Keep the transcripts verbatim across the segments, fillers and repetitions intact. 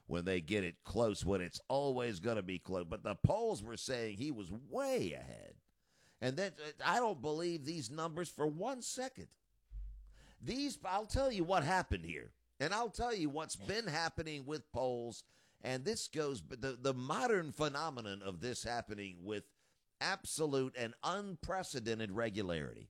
when they get it close, when it's always going to be close. But the polls were saying he was way ahead. And then uh, I don't believe these numbers for one second. These, I'll tell you what happened here. And I'll tell you what's been happening with polls. And this goes, the, the modern phenomenon of this happening with absolute and unprecedented regularity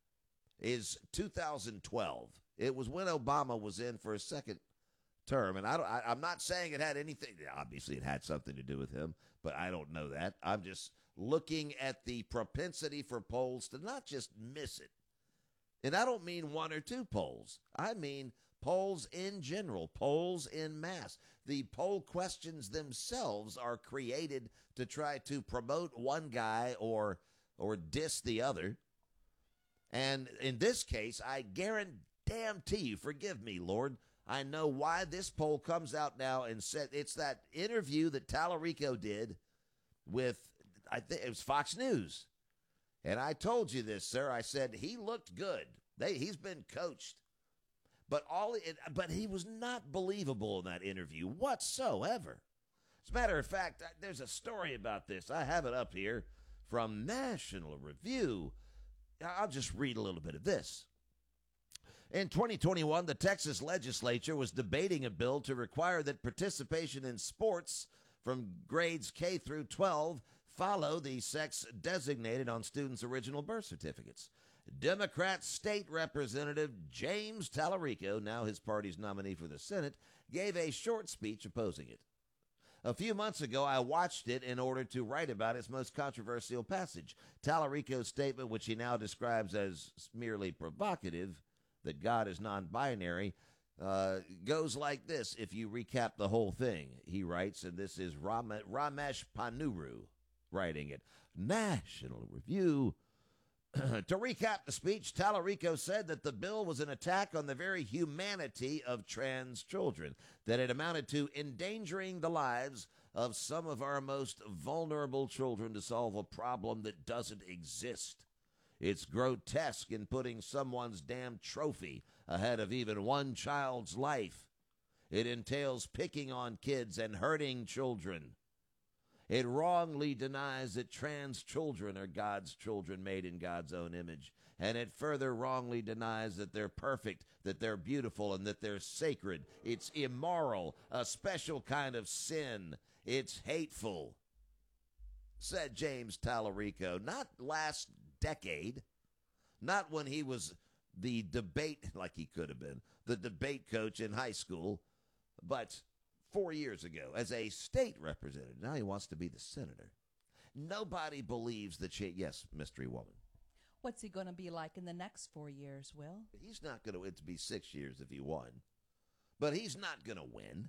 is two thousand twelve. It was when Obama was in for a second term. And I don't, I, I'm not saying it had anything, obviously it had something to do with him, but I don't know that. I'm just looking at the propensity for polls to not just miss it. And I don't mean one or two polls. I mean polls in general, polls in mass. The poll questions themselves are created to try to promote one guy or or diss the other. And in this case, I guarantee you, forgive me, Lord, I know why this poll comes out now and said it's that interview that Tallarico did with, I think it was Fox News. And I told you this, sir. I said he looked good. They, he's been coached. But all it, but he was not believable in that interview whatsoever. As a matter of fact, there's a story about this. I have it up here from National Review. I'll just read a little bit of this. In twenty twenty-one, the Texas legislature was debating a bill to require that participation in sports from grades K through twelve follow the sex designated on students' original birth certificates. Democrat State Representative James Tallarico, now his party's nominee for the Senate, gave a short speech opposing it. A few months ago, I watched it in order to write about its most controversial passage. Tallarico's statement, which he now describes as merely provocative, that God is non-binary, uh, goes like this. If you recap the whole thing, he writes, and this is Ram- Ramesh Ponnuru writing it. National Review. To recap the speech, Tallarico said that the bill was an attack on the very humanity of trans children, that it amounted to endangering the lives of some of our most vulnerable children to solve a problem that doesn't exist. It's grotesque in putting someone's damn trophy ahead of even one child's life. It entails picking on kids and hurting children. It wrongly denies that trans children are God's children made in God's own image. And it further wrongly denies that they're perfect, that they're beautiful, and that they're sacred. It's immoral, a special kind of sin. It's hateful, said James Tallarico. Not last decade, not when he was the debate, like he could have been, the debate coach in high school, but four years ago as a state representative. Now he wants to be the senator. Nobody believes that she, yes, mystery woman. What's he going to be like in the next four years, Will? He's not going to, it'd be six years if he won, but he's not going to win.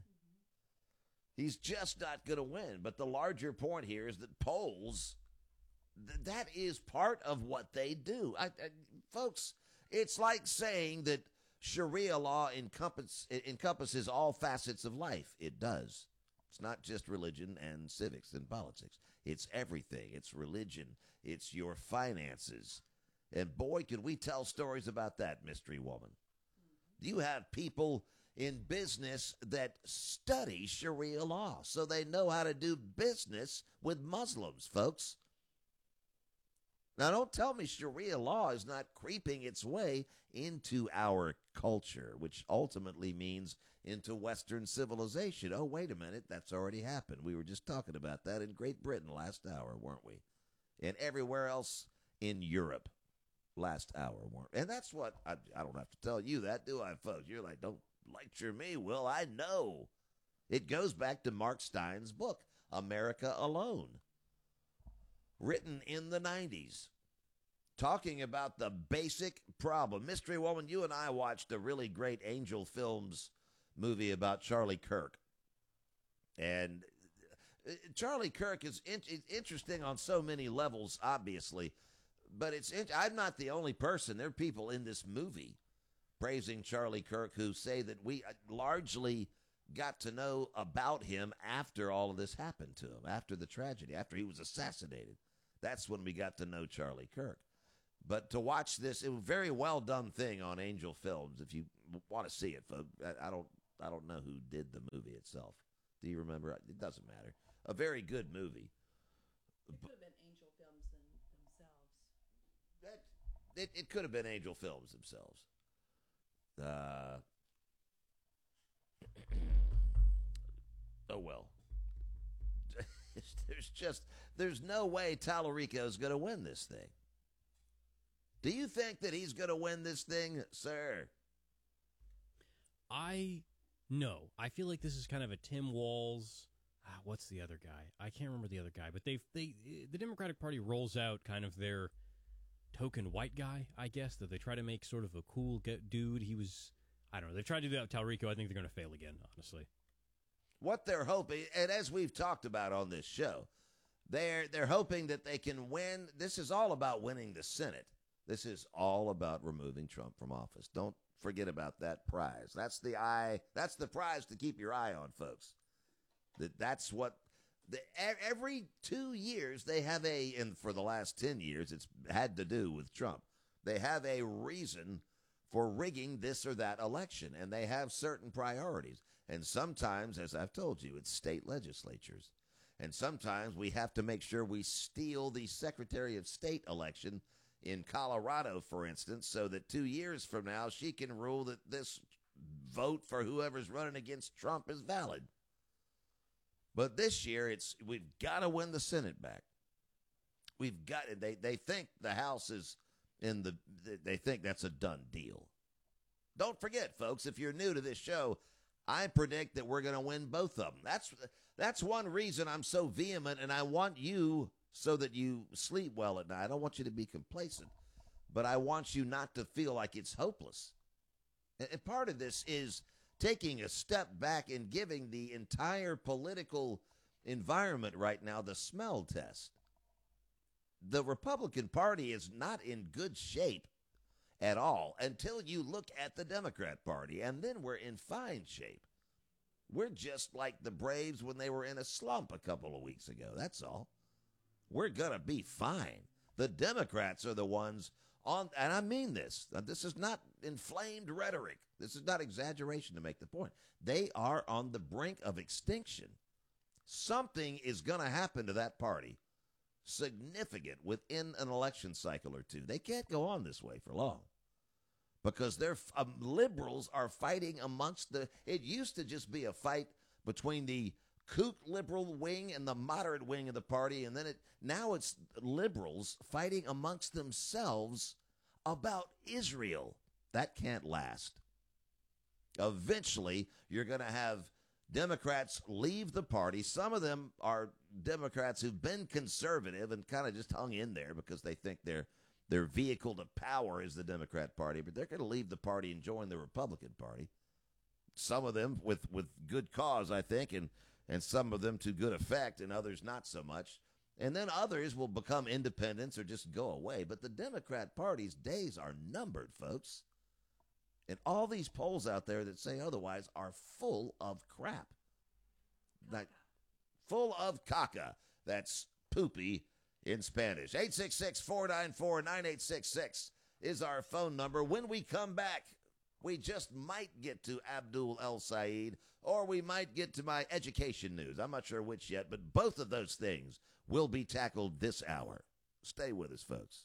He's just not going to win. But the larger point here is that polls, th- that is part of what they do. I, I, folks, it's like saying that Sharia law encompass, encompasses all facets of life. It does. It's not just religion and civics and politics. It's everything. It's religion. It's your finances. And boy, could we tell stories about that, mystery woman. You have people in business that study Sharia law, so they know how to do business with Muslims, folks. Now, don't tell me Sharia law is not creeping its way into our culture, which ultimately means into Western civilization. Oh, wait a minute. That's already happened. We were just talking about that in Great Britain last hour, weren't we? And everywhere else in Europe last hour, weren't we? And that's what, I, I don't have to tell you that, do I, folks? You're like, don't lecture me, Will. I know. It goes back to Mark Stein's book, America Alone, written in the nineties, talking about the basic problem. Mystery Woman, you and I watched a really great Angel Films movie about Charlie Kirk. And Charlie Kirk is in- interesting on so many levels, obviously. But it's in- I'm not the only person. There are people in this movie praising Charlie Kirk who say that we largely got to know about him after all of this happened to him, after the tragedy, after he was assassinated. That's when we got to know Charlie Kirk. But to watch this, it was a very well done thing on Angel Films. If you want to see it, folks, I don't, I don't know who did the movie itself. Do you remember? It doesn't matter. A very good movie. It could have been Angel Films themselves. That, it, it could have been Angel Films themselves. Uh, oh, well. There's just, there's no way Tallarico is going to win this thing. Do you think that he's going to win this thing, sir? I, no. I feel like this is kind of a Tim Walz, ah, what's the other guy? I can't remember the other guy, but they they the Democratic Party rolls out kind of their token white guy, I guess, that they try to make sort of a cool get dude. He was, I don't know, they've tried to do that with Tallarico. I think they're going to fail again, honestly. What they're hoping, and as we've talked about on this show, they're they're hoping that they can win. This is all about winning the Senate. This is all about removing Trump from office. Don't forget about that prize. That's the eye. That's the prize to keep your eye on, folks. That that's what the, every two years they have a, and for the last ten years it's had to do with Trump. They have a reason for rigging this or that election, and they have certain priorities. And sometimes, as I've told you, it's state legislatures. And sometimes we have to make sure we steal the Secretary of State election in Colorado, for instance, so that two years from now she can rule that this vote for whoever's running against Trump is valid. But this year, it's we've got to win the Senate back. We've got they they think the House is in the they think that's a done deal. Don't forget, folks, if you're new to this show, I predict that we're going to win both of them. That's that's one reason I'm so vehement, and I want you so that you sleep well at night. I don't want you to be complacent, but I want you not to feel like it's hopeless. And part of this is taking a step back and giving the entire political environment right now the smell test. The Republican Party is not in good shape at all until you look at the Democrat Party, and then we're in fine shape. We're just like the Braves when they were in a slump a couple of weeks ago. That's all. We're going to be fine. The Democrats are the ones on, and I mean this. This is not inflamed rhetoric. This is not exaggeration to make the point. They are on the brink of extinction. Something is going to happen to that party, significant, within an election cycle or two. They can't go on this way for long because they're um, liberals are fighting amongst the, it used to just be a fight between the kook liberal wing and the moderate wing of the party, and then it now it's liberals fighting amongst themselves about Israel. That can't last. Eventually, you're going to have Democrats leave the party. Some of them are Democrats who've been conservative and kind of just hung in there because they think their their vehicle to power is the Democrat Party, but they're going to leave the party and join the Republican Party. Some of them with, with good cause, I think, and and some of them to good effect, and others not so much. And then others will become independents or just go away. But the Democrat Party's days are numbered, folks. And all these polls out there that say otherwise are full of crap. Like, full of caca. That's poopy in Spanish. eight six six, four nine four, nine eight six six is our phone number. When we come back, we just might get to Abdul El Sayed, or we might get to my education news. I'm not sure which yet, but both of those things will be tackled this hour. Stay with us, folks.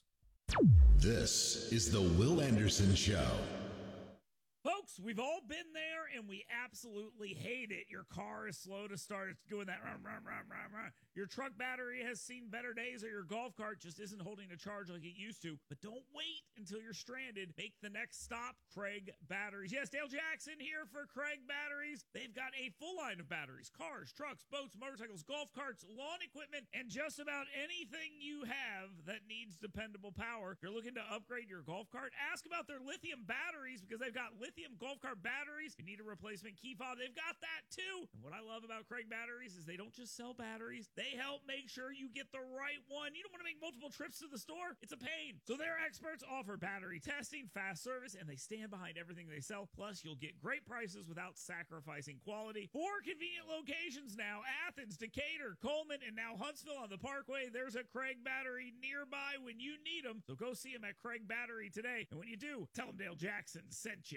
This is the Will Anderson Show. Folks, we've all been there, and we absolutely hate it. Your car is slow to start. It's doing that. Rum, rum, rum, rum, rum. Your truck battery has seen better days, or your golf cart just isn't holding a charge like it used to. But don't wait until you're stranded. Make the next stop, Craig Batteries. Yes, Dale Jackson here for Craig Batteries. They've got a full line of batteries, cars, trucks, boats, motorcycles, golf carts, lawn equipment, and just about anything you have that needs dependable power. If you're looking to upgrade your golf cart, ask about their lithium batteries because they've got lithium Lithium golf cart batteries. If you need a replacement key fob, they've got that too. And what I love about Craig Batteries is they don't just sell batteries. They help make sure you get the right one. You don't want to make multiple trips to the store. It's a pain. So their experts offer battery testing, fast service, and they stand behind everything they sell. Plus, you'll get great prices without sacrificing quality. Four convenient locations now: Athens, Decatur, Coleman, and now Huntsville on the Parkway. There's a Craig Battery nearby when you need them. So go see them at Craig Battery today. And when you do, tell them Dale Jackson sent you. Kick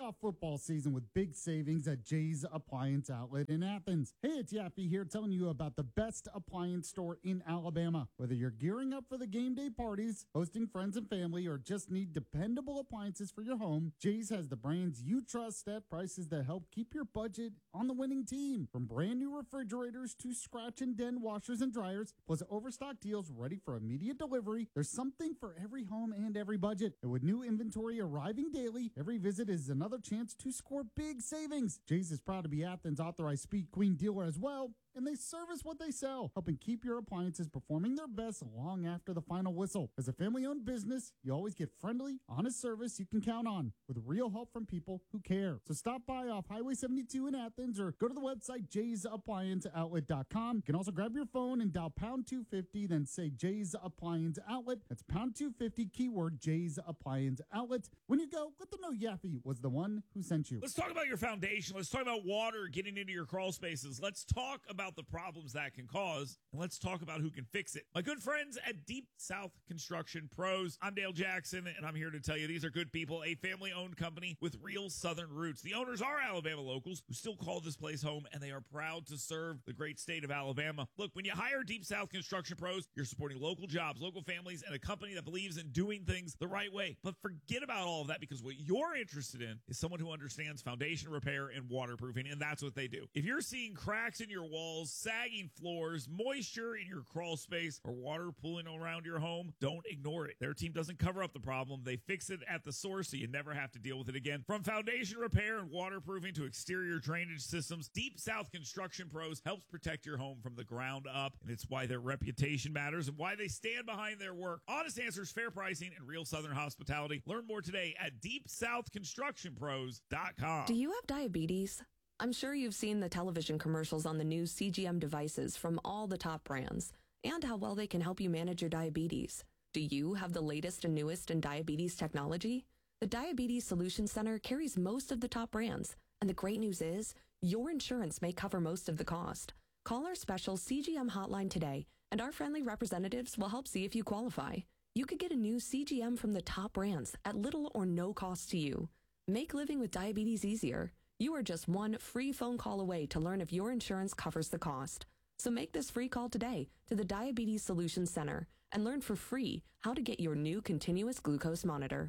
off football season with big savings at Jay's Appliance Outlet in Athens. Hey, it's Yappy here telling you about the best appliance store in Alabama. Whether you're gearing up for the game day parties, hosting friends and family, or just need dependable appliances for your home, Jay's has the brands you trust at prices that help keep your budget on the winning team. From brand new refrigerators to scratch and dent washers and dryers, plus overstock deals ready for immediate delivery, there's something for every home and every budget. And with new inventory arriving daily, every visit is another chance to score big savings. Jay's is proud to be Athens' authorized Speed Queen dealer as well, and they service what they sell, helping keep your appliances performing their best long after the final whistle. As a family-owned business, you always get friendly, honest service you can count on, with real help from people who care. So stop by off Highway seventy-two in Athens or go to the website jays appliance outlet dot com. You can also grab your phone and dial pound two fifty, then say Jay's Appliance Outlet. That's pound two fifty, keyword Jay's Appliance Outlet. When you go, let them know Yaffee was the one who sent you. Let's talk about your foundation. Let's talk about water getting into your crawl spaces. Let's talk about the problems that can cause, and let's talk about who can fix it. My good friends at Deep South Construction Pros. I'm Dale Jackson, and I'm here to tell you these are good people, a family-owned company with real Southern roots. The owners are Alabama locals who still call this place home, and they are proud to serve the great state of Alabama. Look, when you hire Deep South Construction Pros, you're supporting local jobs, local families, and a company that believes in doing things the right way. But forget about all of that, because what you're interested in is someone who understands foundation repair and waterproofing, and that's what they do. If you're seeing cracks in your walls, sagging floors, moisture in your crawl space, or water pooling around your home, don't ignore it. Their team doesn't cover up the problem. They fix it at the source so you never have to deal with it again. From foundation repair and waterproofing to exterior drainage systems, Deep South Construction Pros helps protect your home from the ground up, and it's why their reputation matters and why they stand behind their work. Honest answers, fair pricing, and real Southern hospitality. Learn more today at deep south construction pros dot com. Do you have diabetes? I'm sure you've seen the television commercials on the new C G M devices from all the top brands and how well they can help you manage your diabetes. Do you have the latest and newest in diabetes technology? The Diabetes Solutions Center carries most of the top brands, and the great news is your insurance may cover most of the cost. Call our special C G M hotline today, and our friendly representatives will help see if you qualify. You could get a new C G M from the top brands at little or no cost to you. Make living with diabetes easier. You are just one free phone call away to learn if your insurance covers the cost. So make this free call today to the Diabetes Solutions Center and learn for free how to get your new continuous glucose monitor.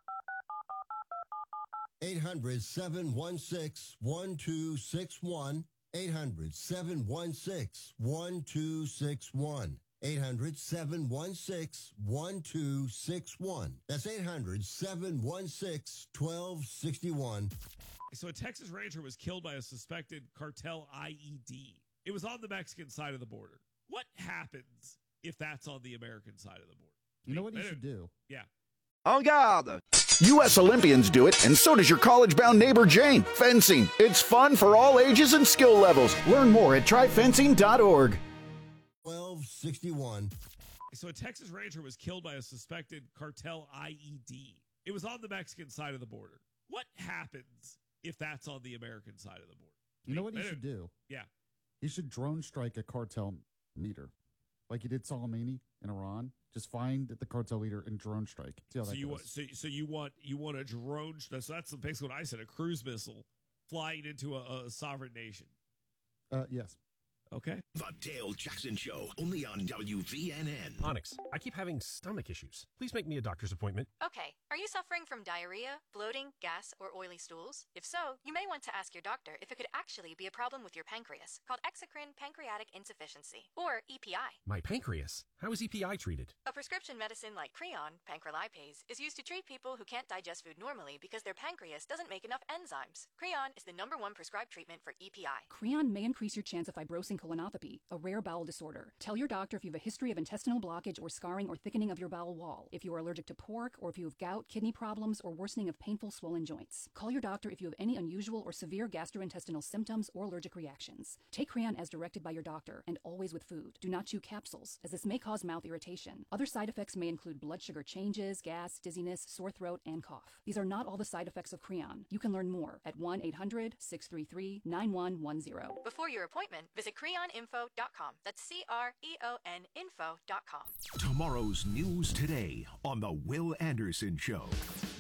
eight hundred, seven one six, one two six one. eight hundred, seven one six, one two six one. eight hundred, seven one six, one two six one. That's eight hundred, seven one six, one two six one. So a Texas rancher was killed by a suspected cartel I E D. It was on the Mexican side of the border. What happens if that's on the American side of the border? You know what you should do? Yeah. En garde! U S Olympians do it, and so does your college-bound neighbor Jane. Fencing. It's fun for all ages and skill levels. Learn more at try fencing dot org. twelve sixty-one. So a Texas rancher was killed by a suspected cartel I E D. It was on the Mexican side of the border. What happens if that's on the American side of the border? You know what he should do? Yeah. He should drone strike a cartel leader, like he did Soleimani in Iran. Just find the cartel leader and drone strike. See how So that you goes. want so, so you want you want a drone? So that's basically what I said. A cruise missile flying into a, a sovereign nation. Uh, yes. Okay. The Dale Jackson Show, only on W V N N. Onyx, I keep having stomach issues. Please make me a doctor's appointment. Okay, are you suffering from diarrhea, bloating, gas, or oily stools? If so, you may want to ask your doctor if it could actually be a problem with your pancreas, called exocrine pancreatic insufficiency, or E P I. My pancreas? How is E P I treated? A prescription medicine like Creon, pancrelipase, is used to treat people who can't digest food normally because their pancreas doesn't make enough enzymes. Creon is the number one prescribed treatment for E P I. Creon may increase your chance of fibrosing colonopathy, a rare bowel disorder. Tell your doctor if you have a history of intestinal blockage or scarring or thickening of your bowel wall, if you are allergic to pork, or if you have gout, kidney problems, or worsening of painful swollen joints. Call your doctor if you have any unusual or severe gastrointestinal symptoms or allergic reactions. Take Creon as directed by your doctor, and always with food. Do not chew capsules, as this may cause mouth irritation. Other side effects may include blood sugar changes, gas, dizziness, sore throat, and cough. These are not all the side effects of Creon. You can learn more at one eight hundred, six three three, nine one one zero. Before your appointment, visit creon info dot com. That's C R E O N info dot com. Tomorrow's news today on The Will Anderson Show.